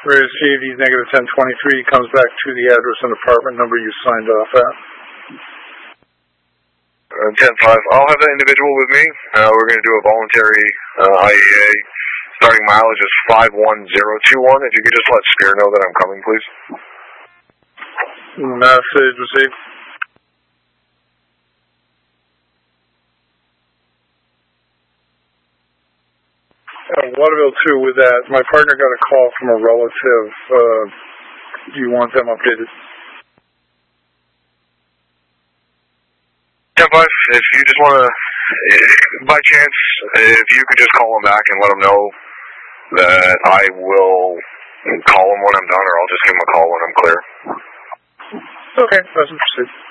Whereas JD negative 1023 comes back to the address and apartment number you signed off at. 10-5. I'll have that individual with me. We're going to do a voluntary IEA. Starting mileage is 51021. If you could just let Spear know that I'm coming, please. Message received. Waterville 2, with that, my partner got a call from a relative. Do you want them updated? 10-5, if you just want to, by chance, if you could just call him back and let him know that I will call him when I'm done, or I'll just give him a call when I'm clear. Okay, that's interesting.